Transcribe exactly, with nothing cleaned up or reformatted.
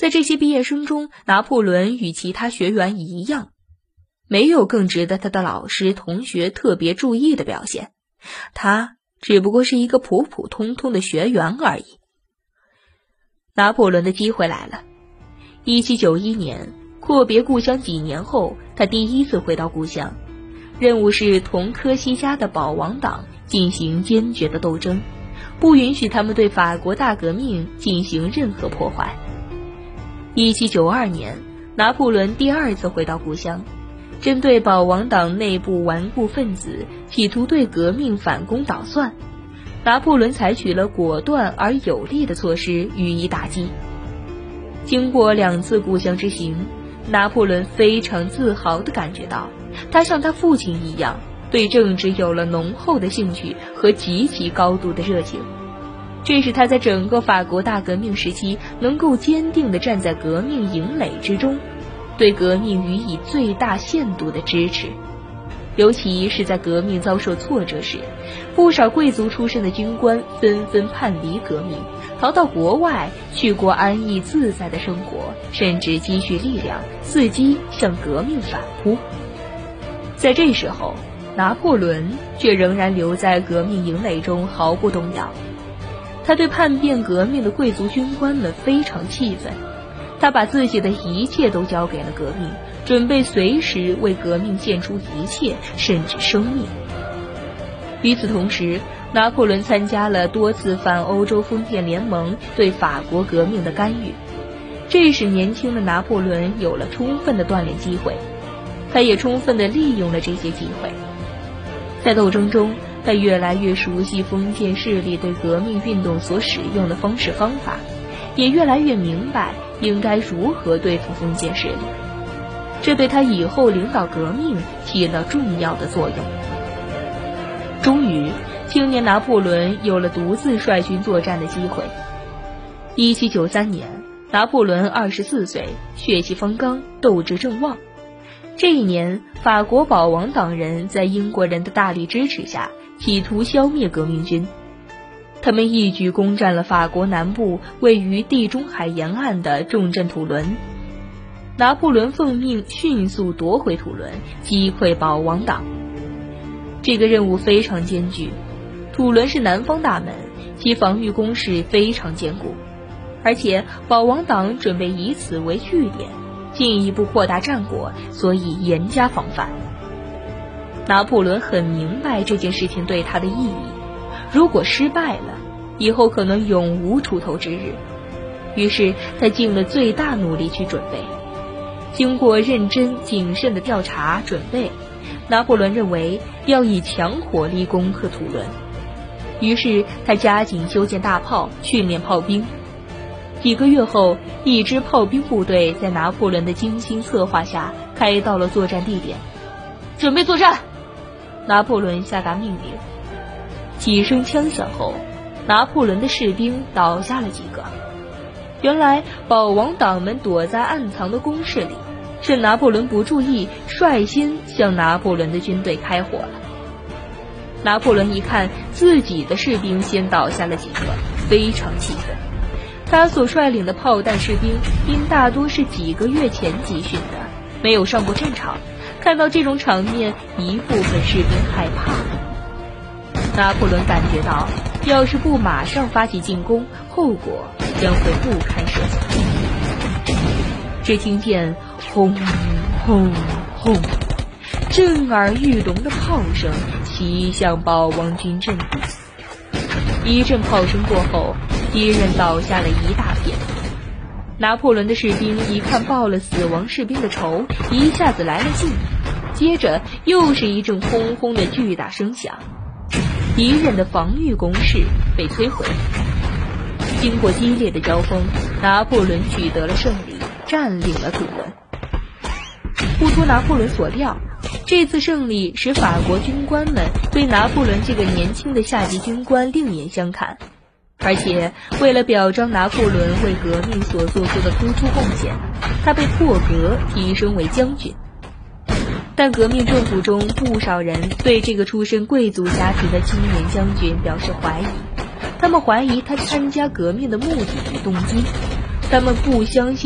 在这些毕业生中，拿破仑与其他学员一样，没有更值得他的老师同学特别注意的表现，他只不过是一个普普通通的学员而已。拿破仑的机会来了。一七九一年，阔别故乡几年后，他第一次回到故乡，任务是同科西嘉的保王党进行坚决的斗争，不允许他们对法国大革命进行任何破坏。一七九二年，拿破仑第二次回到故乡，针对保王党内部顽固分子企图对革命反攻捣蒜，拿破仑采取了果断而有力的措施予以打击。经过两次故乡之行，拿破仑非常自豪地感觉到，他像他父亲一样，对政治有了浓厚的兴趣和极其高度的热情。这是他在整个法国大革命时期能够坚定地站在革命营垒之中，对革命予以最大限度的支持。尤其是在革命遭受挫折时，不少贵族出身的军官纷纷叛离革命，逃到国外去过安逸自在的生活，甚至积蓄力量，伺机向革命反扑。在这时候，拿破仑却仍然留在革命营垒中毫不动摇。他对叛变革命的贵族军官们非常气愤，他把自己的一切都交给了革命，准备随时为革命献出一切，甚至生命。与此同时，拿破仑参加了多次反欧洲封建联盟对法国革命的干预，这使年轻的拿破仑有了充分的锻炼机会，他也充分地利用了这些机会。在斗争中，他越来越熟悉封建势力对革命运动所使用的方式方法，也越来越明白应该如何对付封建势力，这对他以后领导革命起了重要的作用。终于，青年拿破仑有了独自率军作战的机会。一七九三年，拿破仑二十四岁，血气方刚，斗志正旺。这一年，法国保王党人在英国人的大力支持下，企图消灭革命军。他们一举攻占了法国南部位于地中海沿岸的重镇土伦。拿破仑奉命迅速夺回土伦，击溃保王党。这个任务非常艰巨，土伦是南方大门，其防御工事非常坚固，而且保王党准备以此为据点，进一步扩大战果，所以严加防范。拿破仑很明白这件事情对他的意义，如果失败了，以后可能永无出头之日。于是他尽了最大努力去准备。经过认真谨慎的调查准备，拿破仑认为要以强火力攻克土伦，于是他加紧修建大炮，训练炮兵。几个月后，一支炮兵部队在拿破仑的精心策划下开到了作战地点。准备作战！拿破仑下达命令。几声枪响后，拿破仑的士兵倒下了几个。原来保王党们躲在暗藏的工事里，趁拿破仑不注意，率先向拿破仑的军队开火了。拿破仑一看自己的士兵先倒下了几个，非常气愤。他所率领的炮弹士兵因大多是几个月前集训的，没有上过战场，看到这种场面，一部分士兵害怕了。拿破仑感觉到，要是不马上发起进攻，后果将会不堪设想。只听见轰轰轰，震耳欲聋的炮声袭向保王军阵地。一阵炮声过后，敌人倒下了一大片。拿破仑的士兵一看报了死亡士兵的仇，一下子来了劲，接着又是一阵轰轰的巨大声响，敌人的防御工事被摧毁。经过激烈的交锋，拿破仑取得了胜利，占领了土伦。不出拿破仑所料，这次胜利使法国军官们对拿破仑这个年轻的下级军官另眼相看，而且为了表彰拿破仑为革命所做出的突出贡献，他被破格提升为将军。但革命政府中不少人对这个出身贵族家庭的青年将军表示怀疑，他们怀疑他参加革命的目的与动机，他们不相信